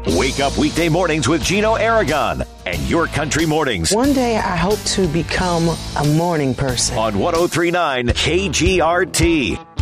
Wake up weekday mornings with Gino Aragon and Your Country Mornings One day I hope to become a morning person. on 103.9 KGRT.